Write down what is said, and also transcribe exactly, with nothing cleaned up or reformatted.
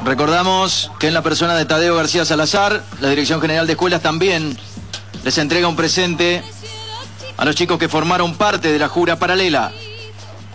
Recordamos que en la persona de Tadeo García Salazar, la Dirección General de Escuelas también les entrega un presente a los chicos que formaron parte de la jura paralela.